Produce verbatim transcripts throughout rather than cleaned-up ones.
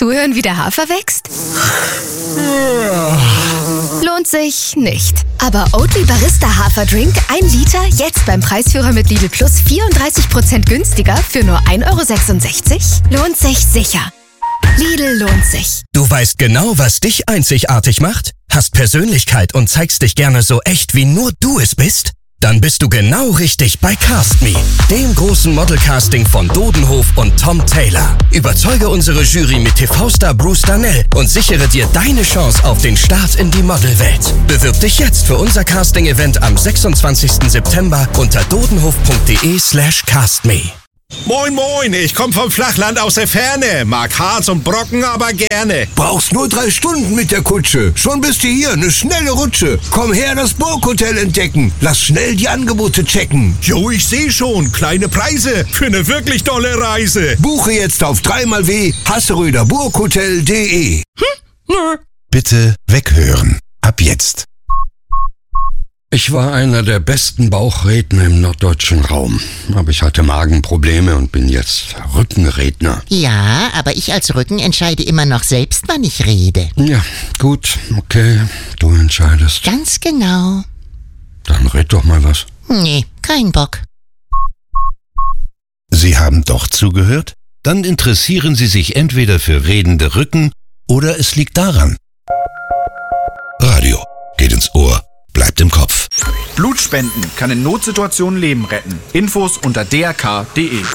Zuhören, wie der Hafer wächst? Lohnt sich nicht. Aber Oatly Barista Haferdrink, ein Liter, jetzt beim Preisführer mit Lidl Plus vierunddreißig Prozent günstiger für nur ein Euro sechsundsechzig? Lohnt sich sicher. Lidl lohnt sich. Du weißt genau, was dich einzigartig macht? Hast Persönlichkeit und zeigst dich gerne so echt, wie nur du es bist? Dann bist du genau richtig bei Cast Me, dem großen Modelcasting von Dodenhof und Tom Taylor. Überzeuge unsere Jury mit T V-Star Bruce Darnell und sichere dir deine Chance auf den Start in die Modelwelt. Bewirb dich jetzt für unser Casting-Event am sechsundzwanzigsten September unter dodenhof.de slash castme. Moin moin, ich komm vom Flachland aus der Ferne. Mag Harz und Brocken, aber gerne. Brauchst nur drei Stunden mit der Kutsche. Schon bist du hier, eine schnelle Rutsche. Komm her, das Burghotel entdecken. Lass schnell die Angebote checken. Jo, ich seh schon, kleine Preise für eine wirklich tolle Reise. Buche jetzt auf dreimal w hasseröder burghotel punkt de. Hm? Bitte weghören. Ab jetzt. Ich war einer der besten Bauchredner im norddeutschen Raum. Aber ich hatte Magenprobleme und bin jetzt Rückenredner. Ja, aber ich als Rücken entscheide immer noch selbst, wann ich rede. Ja, gut, okay, du entscheidest. Ganz genau. Dann red doch mal was. Nee, kein Bock. Sie haben doch zugehört? Dann interessieren Sie sich entweder für redende Rücken oder es liegt daran. Radio geht ins Ohr. Bleibt im Kopf. Blutspenden kann in Notsituationen Leben retten. Infos unter d r k punkt de.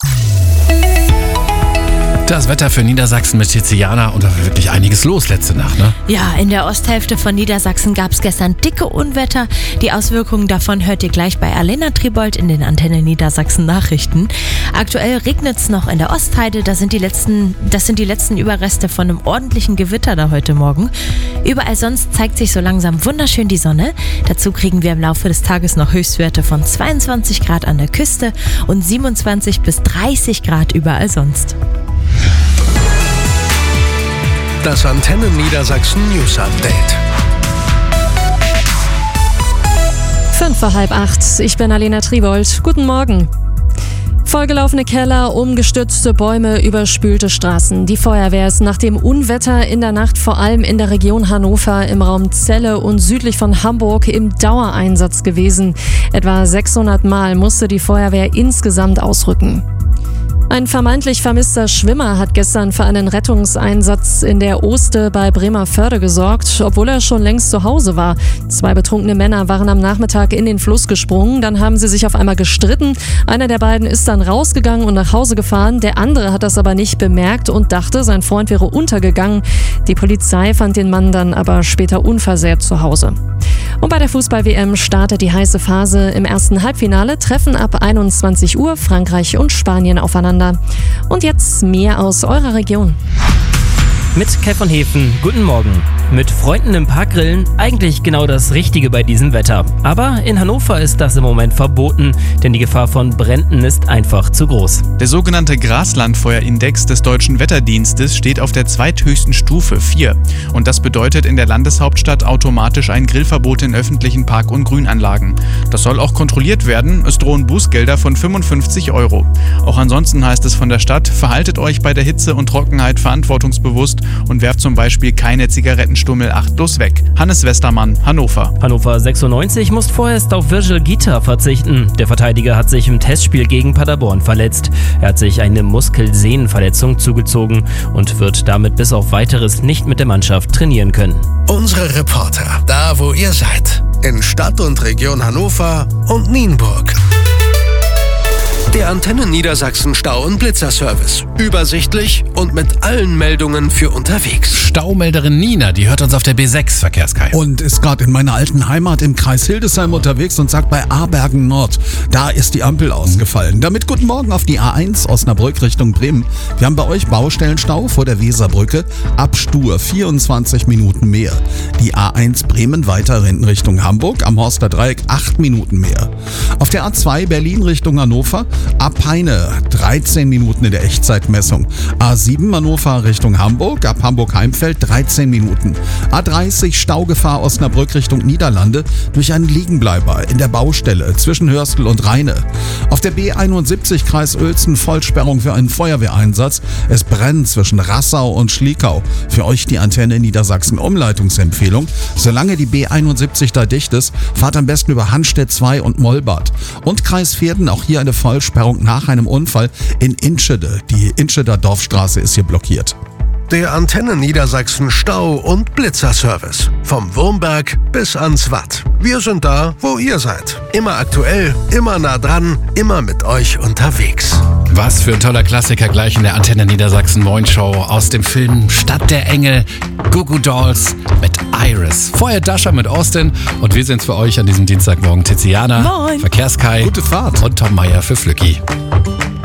Das Wetter für Niedersachsen mit Tiziana und da war wirklich einiges los letzte Nacht, ne? Ja, in der Osthälfte von Niedersachsen gab es gestern dicke Unwetter. Die Auswirkungen davon hört ihr gleich bei Alena Tribold in den Antenne Niedersachsen Nachrichten. Aktuell regnet es noch in der Ostheide. Das sind die letzten, das sind die letzten Überreste von einem ordentlichen Gewitter da heute Morgen. Überall sonst zeigt sich so langsam wunderschön die Sonne. Dazu kriegen wir im Laufe des Tages noch Höchstwerte von zweiundzwanzig Grad an der Küste und siebenundzwanzig bis dreißig Grad überall sonst. Das Antenne Niedersachsen News Update. Fünf vor halb acht. Ich bin Alena Tribold. Guten Morgen. Vollgelaufene Keller, umgestürzte Bäume, überspülte Straßen. Die Feuerwehr ist nach dem Unwetter in der Nacht vor allem in der Region Hannover, im Raum Celle und südlich von Hamburg im Dauereinsatz gewesen. Etwa sechshundert Mal musste die Feuerwehr insgesamt ausrücken. Ein vermeintlich vermisster Schwimmer hat gestern für einen Rettungseinsatz in der Oste bei Bremervörde gesorgt, obwohl er schon längst zu Hause war. Zwei betrunkene Männer waren am Nachmittag in den Fluss gesprungen, dann haben sie sich auf einmal gestritten. Einer der beiden ist dann rausgegangen und nach Hause gefahren, der andere hat das aber nicht bemerkt und dachte, sein Freund wäre untergegangen. Die Polizei fand den Mann dann aber später unversehrt zu Hause. Und bei der Fußball-W M startet die heiße Phase. Im ersten Halbfinale treffen ab einundzwanzig Uhr Frankreich und Spanien aufeinander. Und jetzt mehr aus eurer Region. Mit Kai von Hefen, guten Morgen. Mit Freunden im Park grillen, eigentlich genau das Richtige bei diesem Wetter. Aber in Hannover ist das im Moment verboten, denn die Gefahr von Bränden ist einfach zu groß. Der sogenannte Graslandfeuerindex des Deutschen Wetterdienstes steht auf der zweithöchsten Stufe, vier. Und das bedeutet in der Landeshauptstadt automatisch ein Grillverbot in öffentlichen Park- und Grünanlagen. Das soll auch kontrolliert werden, es drohen Bußgelder von fünfundfünfzig Euro. Auch ansonsten heißt es von der Stadt, verhaltet euch bei der Hitze und Trockenheit verantwortungsbewusst und werft zum Beispiel keine Zigarettenstummel achtlos weg. Hannes Westermann, Hannover. Hannover sechsundneunzig muss vorerst auf Virgil Gita verzichten. Der Verteidiger hat sich im Testspiel gegen Paderborn verletzt. Er hat sich eine Muskelsehnenverletzung zugezogen und wird damit bis auf Weiteres nicht mit der Mannschaft trainieren können. Unsere Reporter, da wo ihr seid. In Stadt und Region Hannover und Nienburg. Der Antenne Niedersachsen Stau- und Blitzerservice. Übersichtlich und mit allen Meldungen für unterwegs. Staumelderin Nina, die hört uns auf der B sechs, Verkehrskai. Und ist gerade in meiner alten Heimat im Kreis Hildesheim unterwegs und sagt bei Abergen Nord, da ist die Ampel ausgefallen. Damit guten Morgen auf die A eins Osnabrück Richtung Bremen. Wir haben bei euch Baustellenstau vor der Weserbrücke. Ab Stur vierundzwanzig Minuten mehr. Die A eins Bremen weiter in Richtung Hamburg. Am Horster Dreieck acht Minuten mehr. Auf der A zwei Berlin Richtung Hannover. Ab Peine dreizehn Minuten in der Echtzeitmessung. A sieben Hannover Richtung Hamburg, ab Hamburg-Heimfeld dreizehn Minuten. A dreißig Staugefahr Osnabrück Richtung Niederlande durch einen Liegenbleiber in der Baustelle zwischen Hörstel und Rheine. Auf der B einundsiebzig Kreis Uelzen Vollsperrung für einen Feuerwehreinsatz. Es brennt zwischen Rassau und Schliekau. Für euch die Antenne Niedersachsen Umleitungsempfehlung. Solange die B einundsiebzig da dicht ist, fahrt am besten über Hanstedt zwei und Mollbad. Und Kreis Verden, auch hier eine Vollsperrung nach einem Unfall in Inschede. Die Inscheder Dorfstraße ist hier blockiert. Der Antenne Niedersachsen Stau- und Blitzerservice. Vom Wurmberg bis ans Watt. Wir sind da, wo ihr seid. Immer aktuell, immer nah dran, immer mit euch unterwegs. Was für ein toller Klassiker gleich in der Antenne Niedersachsen Moin Show aus dem Film Stadt der Engel, Goo Goo Dolls mit Iris. Vorher Dasha mit Austin und wir sind's für euch an diesem Dienstagmorgen. Tiziana, Moin. Verkehrskai, Gute Fahrt und Tom Meyer für Flücki.